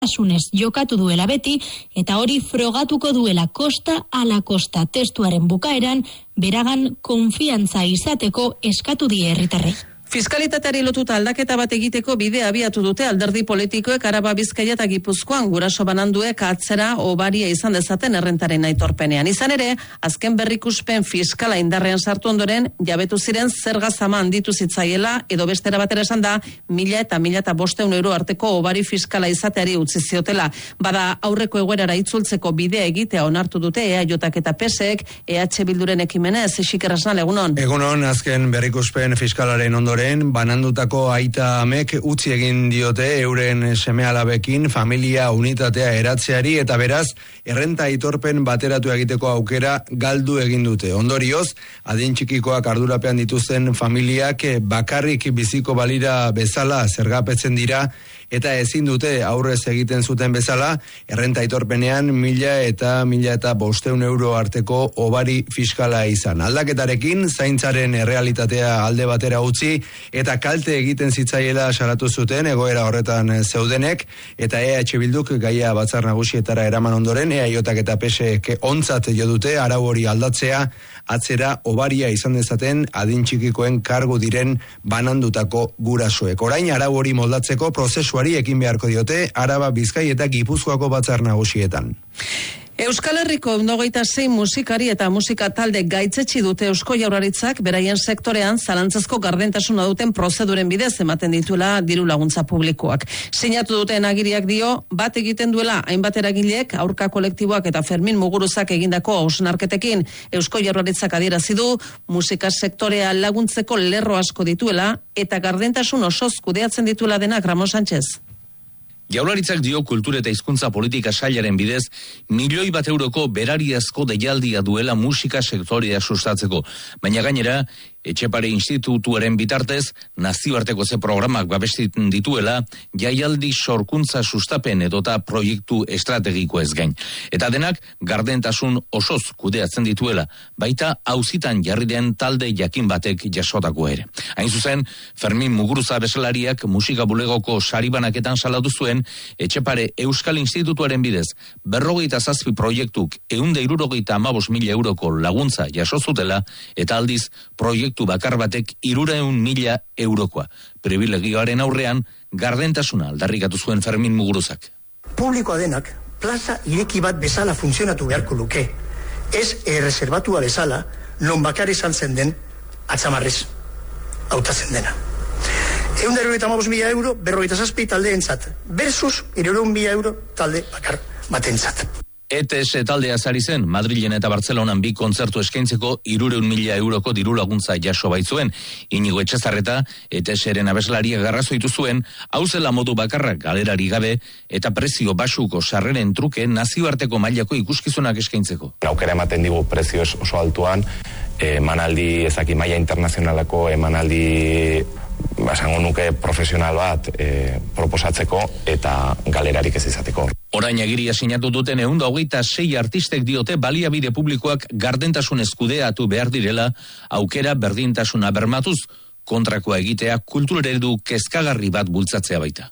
asunez jokatu duela beti, eta hori frogatuko duela kosta ala kosta. Testuaren bukaeran, beragan konfiantza izateko eskatu die herritarrei. Fiskalitateari lotuta aldaketa bat egiteko bidea abiatu dute alderdi politikoek Araba, Bizkaia eta Gipuzkoan guraso bananduek atzera obaria izan dezaten errentaren aitorpenean. Izan ere, azken berrikuspen fiskala indarrean sartu ondoren, jabetu ziren zerga zama handitu zitzaiela, edo bestera batera esan da, 1.000 eta 1.500 euro arteko obari fiskala izateari utzi ziotela. Bada aurreko egoerara itzultzeko bidea egitea onartu dute EAJak eta PSek, EH Bilduren ekimenez, Xiker Asnal, egunon. Egunon, azken berrikuspen fiskalaren ondoren banandutako aita amek utzi egin diote euren seme-alabekin familia unitatea eratzeari eta beraz errenta aitorpen bateratu egiteko aukera galdu egin dute. Ondorioz, adin txikikoak ardurapean dituzten familiak bakarrik biziko balira bezala zergapetzen dira eta ezin dute aurrez egiten zuten bezala, errenta aitorpenean 1.000 eta 1.500 euro arteko obari fiskala izan. Aldaketarekin, zaintzaren errealitatea alde batera utzi, eta kalte egiten zitzaiela salatu zuten egoera horretan zeudenek, eta EH Bilduk gaia batzar nagusietara eraman ondoren, EAJak eta PSek ontzat jo dute arau hori aldatzea, atzera obaria izan dezaten adin txikikoen kargu diren banandutako gurasoek. Orain arau hori moldatzeko prozesuari ekin beharko diote Araba, Bizkaia eta Gipuzkoako batzar nagusietan. Euskal Herriko 26 musikari eta musika talde gaitzetsi dute Eusko Jaurlaritzak beraien sektorean zalantzazko gardentasuna duten prozeduren bidez ematen dituela diru laguntza publikoak. Sinatu duten agiriak dio, bat egiten duela hainbat eragileek aurka kolektiboak eta Fermin Muguruzak egindako hausnarketekin. Eusko Jaurlaritzak adierazi du musika sektorea laguntzeko lerro asko dituela eta gardentasun osoz kudeatzen dituela denak. Ramon Sánchez. Jaurlaritzak dio kultura eta hizkuntza politika sailaren bidez 1.000.000 euroko berariazko deialdia duela musika sektorea sustatzeko. Baina gainera, Etxepare Institutuaren bitartez, nazioarteko ze programak babestin dituela, jaialdi sorkuntza sustapen edota proiektu estrategiko ez gain. Eta denak, gardentasun osoz kudeatzen dituela, baita auzitan jarri den talde jakin batek jasotako ere. Hain zuzen, Fermin Muguruza bezalariak musika bulegoko saribanaketan salatu zuen, Etxepare Euskal Institutuaren bidez, 47 proiektuk 165.000 euroko laguntza jaso zutela, eta aldiz, proiektu bakar batek 300.000 eurokoa. Privilegioaren aurrean, gardentasuna aldarrikatu zuen Fermin Muguruzak. Publikoa denak, plaza ireki bat bezala funtzionatu beharko luke. Ez erreserbatua bezala, non bakar izan zen den, atzamarrez, hautatzen dena. 155.000 euro, 47 taldeentzat, versus 300.000 euro talde bakar batentzat. ETS taldea zari zen, Madrilen eta Bartzelonan bi kontzertu eskaintzeko 300.000 euroko diru laguntza jaso baitzuen. Inigo Etxezarreta, ETS-eren abeslaria garrazoitu zuen, hau zela modu bakarrak galerari gabe, eta prezio basuko sarreren truke nazioarteko mailako ikuskizunak eskaintzeko. Aukera ematen digu prezio oso altuan, emanaldi ezaki maila internazionalako emanaldi basango nuke profesional bat proposatzeko eta galerarik ez izateko. Orain agiria sinatu duten 126 artistek diote baliabide publikoak gardentasunez kudeatu behar direla, aukera berdintasuna bermatuz, kontrakoa egitea kultur eredu kezkagarri bat bultzatzea baita.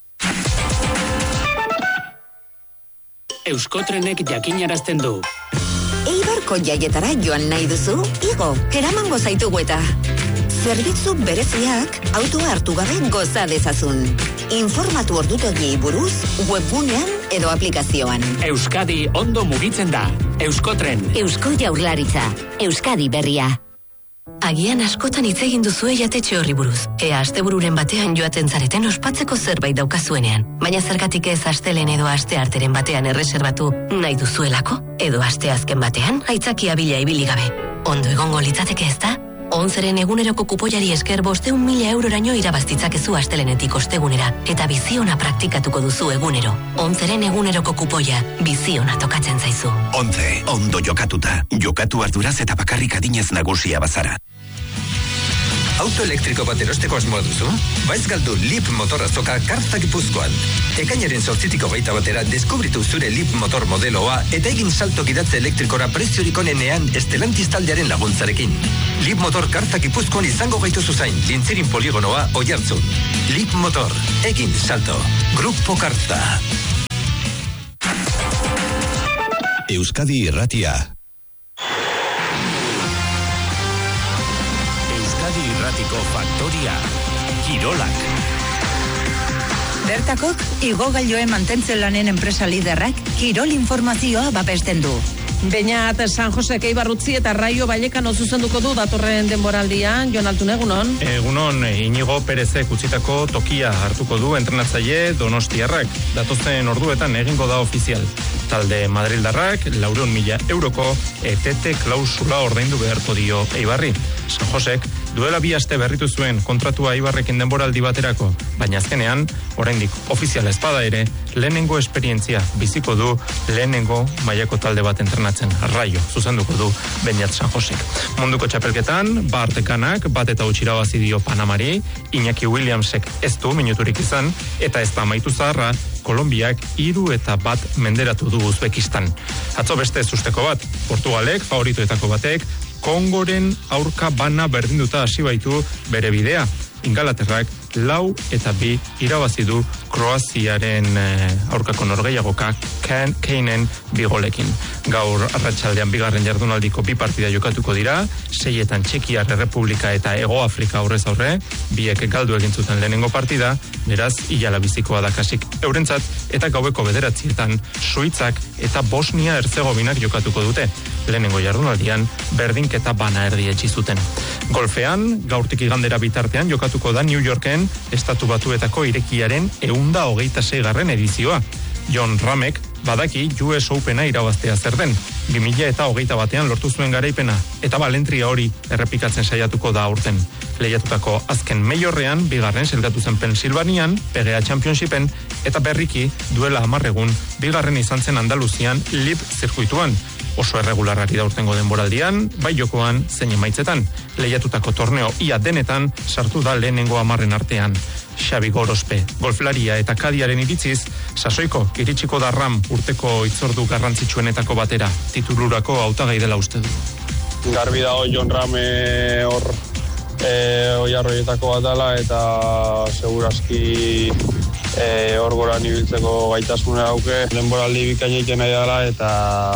Euskotrenek jakinarazten du. Eibarko jaietara joan nahi duzu? Igo, eramango zaitugu eta. Zerbitzu bereziak autoa hartu gabe goza dezazun. Informatu ordutegiei buruz, webgunean edo aplikazioan. Euskadi ondo mugitzen da. Euskotren. Eusko Jaurlaritza. Euskadi berria. Agian askotan hitz egin duzue jatetxe horri buruz. Ea astebururen batean joaten zareten ospatzeko zerbait daukazuenean. Baina zergatik ez astelen edo astearteren batean erreserbatu nahi duzuelako? Edo asteazken batean aitzakia bila ibili gabe. Ondo egongo litzateke ez da? Onzeren eguneroko kupoiari esker 500.000 euroraino irabaztitzakezu astelenetik ostegunera, eta biziona praktikatuko duzu egunero. Onzeren eguneroko kupoia, biziona tokatzen zaizu. Onze, ondo jokatuta. Jokatu arduraz eta bakarrik adinez nagusia bazara. Auto elektriko bat erosteko asmoa duzu? Baiz galdu Leap motor azoka Karta Gipuzkoan. Ekainaren 8-tik 21 deskubritu zure Leap motor modeloa eta egin salto gidatze elektrikora preziorik onenean Estelantis taldearen laguntzarekin. Leap motor Karta Gipuzkoan izango gaituzu zain, Lintzirin poligonoa Oiartzun. Leap motor, egin salto. Grupo Karta. Euskadi Irratia. Euskadi Irratiko Faktoria. Kirolak. Bertakok, igogailoen mantentzen lanen enpresa liderrak kirol informazioa babesten du. Beñat San Jose Eibarrutzi eta Raio Vallecano zuzenduko du datorren denboraldian. Jon Altun, egunon. Egunon, Inigo Perezek utzitako tokia hartuko du entrenatzaile Donostiarrak. Datozen orduetan egingo da ofizial. Talde Madrildarrak 400.000 euroko etete klausula ordaindu beharko dio Eibarri. San Josek duela 2 aste berritu zuen kontratua Eibarrekin denboraldi baterako, baina azkenean, oraindik ofizial espada ere, lehenengo esperientzia biziko du lehenengo mailako talde bat entrenatzen. Raio zuzenduko du Beñat San Josek. Munduko txapelketan, Bartekanak bat eta huts irabazi dio Panamari, Iñaki Williamsek ez du minuturik izan, eta ez da amaitu zaharra, Kolonbiak 3-1 menderatu du Uzbekistan. Atzo beste zusteko bat, Portugalek, favoritoetako batek, Kongoren aurka bana berdinduta hasi baitu bere bidea. Ingalaterrak 4-2 irabazi du Kroaziaren aurkako norgehiagoka Keinen 2 golekin. Gaur arratsaldean bigarren jardunaldiko 2 partida jokatuko dira, 6etan Txekiar Errepublika eta Hego Afrika aurrez aurre, biek galdu egin zuten lehenengo partida, beraz ilala bizikoa da kasik eurentzat, eta gaueko 9etan Suitzak eta Bosnia Herzegovinak jokatuko dute. Lehenengo jardunaldian berdinketa bana erdietsi zuten. Golfean, gaurtik igandera bitartean jokatuko da New Yorken Estatu Batuetako irekiaren 126. edizioa. Jon Ramek badaki US Opena irabaztea zer den. 2021 lortu zuen garaipena, eta balentria hori errepikatzen saiatuko da aurten. Lehiatutako azken meiorrean, bigarren zelgatu zen Pensilvanian, PGA Championshipen, eta berriki duela 10 egun, bigarren izan zen Andaluzian LIV zirkuituan. Oso erregularrak da urtengo denboraldian, bai jokoan zein emaitzetan. Lehiatutako torneo ia denetan sartu da lehenengo 10 artean. Xabi Gorospe, golflaria eta kadiaren iritziz, sasoiko iritsiko da Ram urteko itzordu garrantzitsuenetako batera, titulurako hautagai dela uste du. Garbi dago Jon Ram hor oiarroietako bat dela, eta segurazki hor goran ibiltzeko gaitasuna dauke. Denboraldi bikaina egiten nahi dela, eta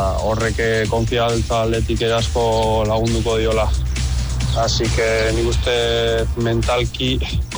horrek konfiantza aldetik asko lagunduko diola. Así que nik uste mentalki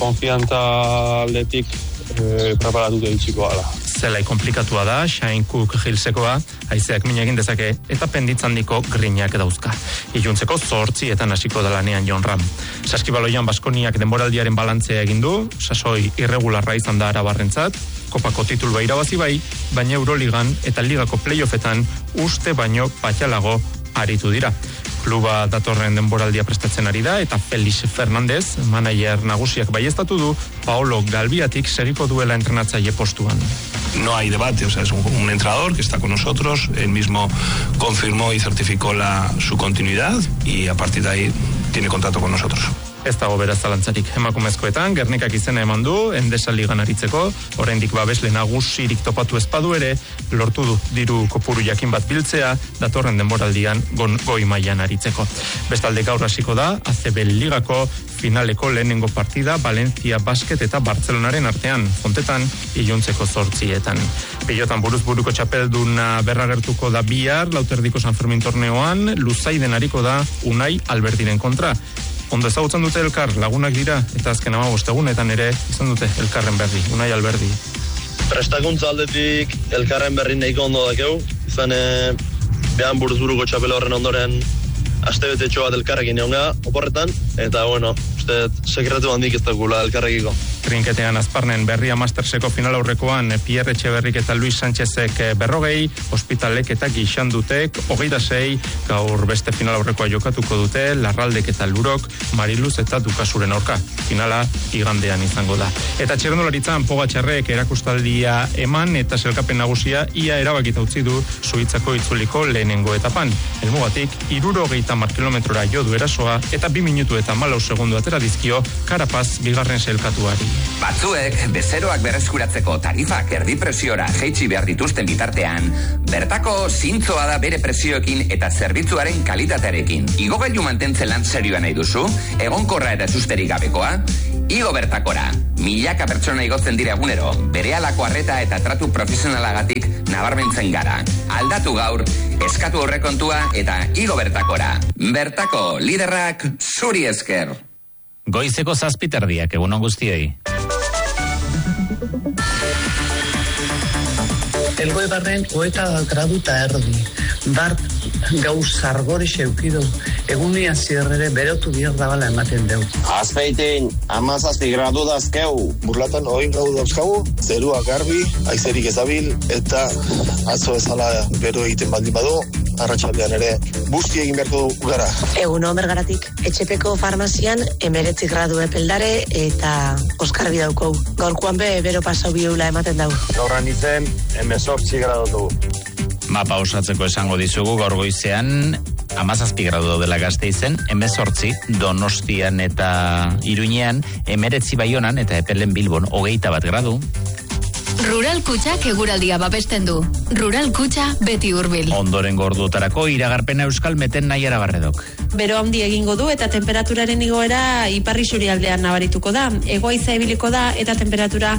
konfiantza aldetik preparatuko ditxiko gala. Zelai komplikatua da, Shane Cook Hillsekoa, haizeak min egin dezake, eta penditzandiko grinak dauzka. Iluntzeko 8 hasiko da lanean Jon Ram. Saskibaloian Baskoniak denboraldiaren balantzea egin du, sasoi irregularra izan da Arabarrentzat, kopako titulua irabazi bai, baina Euroligan eta ligako playoffetan uste baino patxalago aritu dira. Kluba datorren denboraldia prestatzen ari da, eta Felix Fernandez, manager nagusiak baieztatu du, Paolo Galbiatik segiko duela entrenatzaile postuan. No hay debate, o sea, es un entrenador que está con nosotros, él mismo confirmó y certificó su continuidad, y a partir de ahí tiene contrato con nosotros. Ez dago beraz zalantzarik. Emakumezkoetan, Gernikak izena eman du, Endesa ligan aritzeko, oraindik babesle nagusirik topatu espadu ere, lortu du diru kopuru jakin bat biltzea, datorren denboraldian goi mailan aritzeko. Bestalde gaur hasiko da, ACB ligako finaleko lehenengo partida, Valencia Basket eta Bartzelonaren artean, Fontetan, iluntzeko 8etan. Pilotan buruz-buruko txapelduna berragertuko da bihar, Lauterdiko San Fermin torneoan, Luzaiden hariko da Unai Alberdiren kontra. Ondo ezagutzen dute elkar, lagunak dira, eta azken 15 egunetan ere izan dute elkarren berri, Unai Alberdi. Prestakuntza aldetik elkarren berri nahiko ondo dakeu, izan behan buruz-buruko txapela horren ondoren astebetetxo bat elkarrekin egon gara, oporretan, eta bueno, uste sekretu handik ez dakula elkarrekiko. Trinketean Azparnen berria Masterseko final aurrekoan Pierre Etxeberrik eta Luis Sánchezek 40, Hospitalek eta Gixandutek 26, gaur beste final aurrekoa jokatuko dute, Larraldek eta Lurok, Mariluz eta Dukasuren aurka. Finala igandean izango da. Eta txirrendularitzan Pogatxarrek erakustaldia eman eta selkapen nagusia ia erabakita utzi du Suitzako itzuliko lehenengo etapan. Helmugatik 70 kilometrora jo du erasoa eta 2 minutu eta 14 segundu atera dizkio Karapaz bigarren sailkatuari. Batzuek bezeroak berreskuratzeko tarifak erdi presiora jaitsi behar dituzten bitartean, bertako zintzoa da bere presioekin eta zerbitzuaren kalitatearekin. Igogailu mantentzen lan serioa nahi duzu? Egonkorra eta susterik gabekoa? Igo bertakora. Milaka pertsona igotzen dira egunero, berehalako arreta eta tratu profesionalagatik nabarmentzen gara. Aldatu gaur, eskatu aurrekontua eta igo bertakora. Bertako liderrak zuri esker. Goizeko 7:00, egunon guztioi. Elgoibarren 20 gradu eta erdi. Bart gauz zargori xeukidu. Egunia zierrere berotu bihar dabala ematen deu. Azpeitin, 17 gradu dazkeu. Burlatan 20 gradu dauzkagu, zerua garbi, aizerik ezabil, eta atzo ezala bero egiten baldin badu, arratsaldean ere busti egin beharko gara. Eguno Bergaratik, etxepeko farmazian 19 gradu epeldare eta oskarbi daukau. Gaurkoan bero pasau biula ematen dau. Gaurran izen, 18 gradu dugu. Mapa osatzeko esango dizugu gaur goizean 17 gradu daudela Gasteizen, 18 Donostian eta Iruñean, 19 Baionan eta Epelen Bilbon 21 gradu. Rural Kutxak eguraldia babesten du. Rural Kutxa beti hurbil. Ondoren gordutarako iragarpena Euskal Meten Naiara Barredok. Bero handi egingo du eta temperaturaren igoera ipar isurialdean nabarituko da. Hegoaiza ibiliko da eta temperatura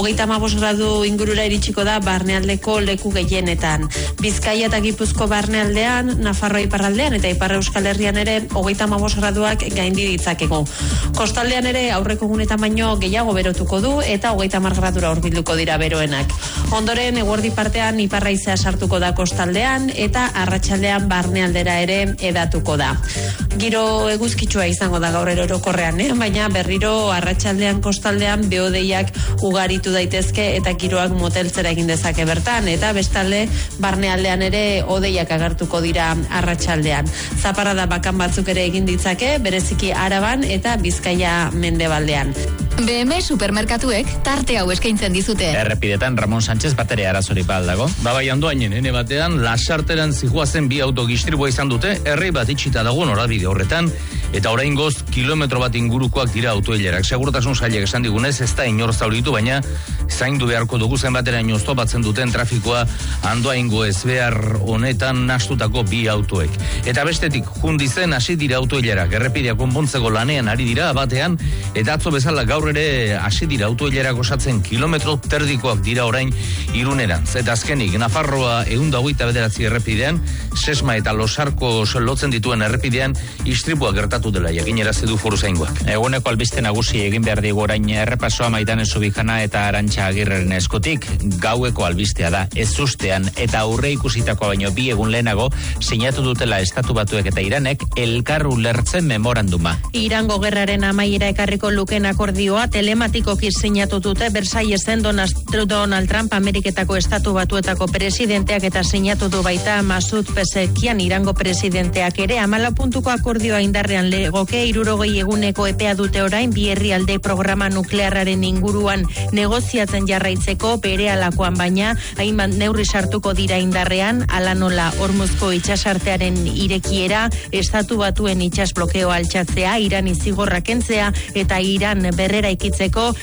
35 gradu ingurura iritsiko da barnealdeko leku gehienetan. Bizkaia eta Gipuzko barnealdean, Nafarroa iparraldean eta Ipar Euskal Herrian ere 35 graduak gaindi ditzakegu. Kostaldean ere aurreko egunetan baino gehiago berotuko du eta 30 gradura hurbilduko dira beroenak. Ondoren eguerdi partean iparraizea sartuko da kostaldean eta arratsaldean barnealdera ere edatuko da. Giro eguzkitsua izango da gaur orokorrean, baina berriro arratsaldean kostaldean behodeiak ugaritu daitezke eta giroak moteltzera egin dezake bertan, eta bestalde barnealdean ere hodeiak agertuko dira arratsaldean. Zaparrada bakan batzuk ere egin ditzake, bereziki Araban eta Bizkaia mendebaldean. BM supermerkatuek tarte hau eskaintzen dizute. Errepidetan Ramon Sánchez batere arazorik baldago. Bai, ondoainen, ene batean, lasarteran zijoazen bi auto gistribua izan dute, herri bat itxita dago norabide horretan, eta oraingoz kilometro bat ingurukoak dira autoilerak. Segurtasun sailek esan digunez, ez da inor zauritu, baina zaindu beharko dugu zenbateraino oztopatzen duten trafikoa Andoaingo ezbehar honetan nastutako bi autoek. Eta bestetik, jundizen hasi dira autoilerak, errepidea konpontzeko lanean ari dira batean, eta atzo bezala gaur ere hasi dira autoilerak osatzen kilometro terdikoak dira orain Irunerantz. Eta azkenik, Nafarroa 129 errepidean, Sesma eta Losarko lotzen dituen errepidean istripua gertatu dela jakinarazi du Foruzaingoak. Eguneko albiste nagusi egin behar digu orain errepasoa Maitane Zubijana eta Arantxa Agirreren eskutik. Gaueko albistea da, ez ustean eta aurre ikusitako baino bi egun lehenago sinatu dutela Estatu Batuek eta Iranek elkar ulertzen memoranduma. Irango gerraren amaiera ekarriko luken akordioa telematikoki sinatu dute Versaillesen Donald Trump Ameriketako Estatu Batuetako presidenteak eta sinatu du baita Masud Pezekian Irango presidenteak ere. 14 puntuko akordioa indarrean legoke, 60 eguneko epea dute orain bi herrialde programa nuklearraren inguruan negoziatzen jarraitzeko berehalakoan, baina hainbat neurri sartuko dira indarrean, hala nola Hormuzko itsasartearen irekiera, Estatu Batuen itsas blokeo altxatzea, Iran izigorra kentzea eta Iran berrera ikitzeko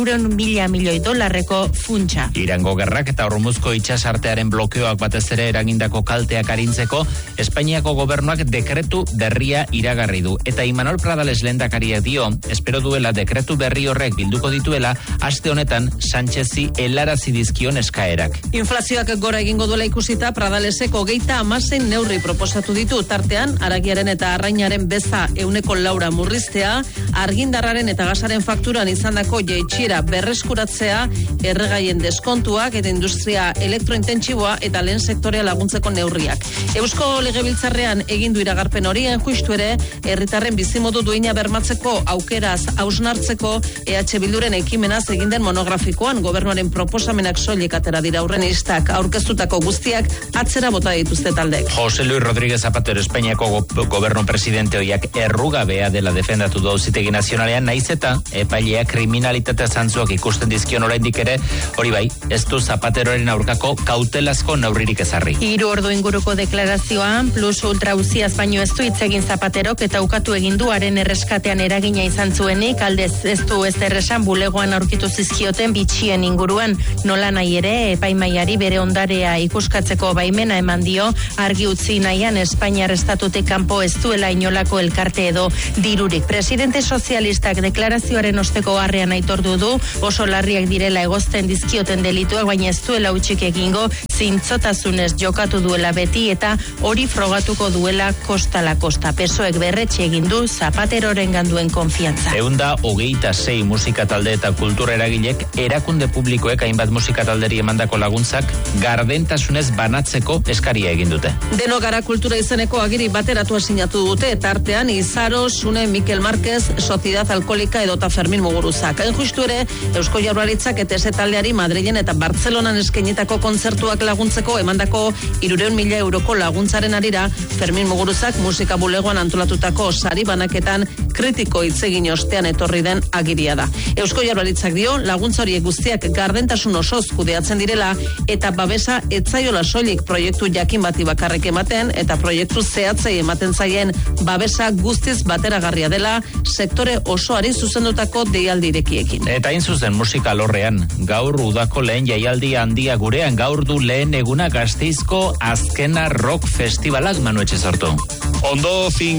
300 milioi dolarreko funtsa. Irango gerrak eta Hormuzko itsasartearen blokeoak batez ere eragindako kalteak arintzeko Espainiako gobernuak dekretu berria iragarri du. Eta Imanol Pradales lehendakariak dio, espero duela dekretu berri horrek bilduko dituela aste honetan Sánchezi helarazi dizkion eskaerak. Inflazioak gora egingo duela ikusita Pradalesek 36 neurri proposatu ditu, tartean haragiaren eta arrainaren beza 100 murriztea, argindarraren eta gasaren fakturan izandako jaitsiera berreskuratzea, erregaien deskontuak eta industria elektrointentsiboa eta lehen sektorea laguntzeko neurriak. Eusko Legebiltzarrean egin du iragarpen horien justu ere herritarren bizimodu duina bermatzeko aukeraz hausnartzeko EH Bilduren ekimenaz egin den monografikoan gobernuaren proposamenak soilik atera dira aurrenistak, aurkeztutako guztiak atzera bota dituzte taldek. Jose Luis Rodríguez Zapatero Espainiako gobernu presidente hoiak errugabea dela defendatu du Auzitegi Nazionalean, naiz eta epai epailea kriminalitate zantzuak ikusten dizkion oraindik ere, hori bai, ez du Zapateroren aurkako kautelazko neurririk ezarri. 3 ordu inguruko deklarazioan plus ultra uziaz baino ez du hitz egin Zapaterok eta ukatu egin du haren erreskatean eragina izan zuenik, aldez ez du ez erresan bulegoan aurkitu zizkioten bitxien inguruan, nola nahi ere epaimaiari bere ondarea ikuskatzeko baimena eman dio, argi utzi nahian Espainiar estatutik kanpo ez duela inolako elkarte edo dirurik. Presidente sozialistak deklarazioaren osteko harrean aitortu du, oso larriak direla egozten dizkioten delituak, baina ez duela utxik egingo, zintzotasunez jokatu duela beti eta hori frogatuko duela kostala kosta. PSOEk berretxe egin du Zapateroren ganduen konfiantza. 126 musika talde eta kultura eragilek erakunde publikoek hainbat musika talderi emandako laguntzak gardentasunez banatzeko eskaria egin dute. Deno gara kultura izeneko agiri bateratua sinatu dute eta artean Izaro, Sune, Mikel Marquez, Sociedad Alkolika edota Fermin Muguruzak. Hain justu ere, Eusko Jaurlaritzak eta taldeari Madrilen eta Bartzelonan eskainitako kontzertuak laguntzeko emandako 300.000 euroko laguntzaren arira, Fermin Muguruzak musika bulegoan antolatutako sari banaketan kritiko hitz egin ostean etorri den agiria da. Eusko Jaurlaritzak dio, laguntza horiek guztiak gardentasun osoz kudeatzen direla eta babesa etzaiola soilik proiektu jakin bati bakarrik ematen eta proiektu zehatzei ematen zaien babesa guztiz bateragarria dela sektore osoari zuzendutako deialdirekiekin. Eta hain zuzen musika lorrean, gaur udako lehen jaialdi handia gurean, gaur du lehen eguna Gasteizko azkena rock festivalak Manu Etxezortu. Ondo fin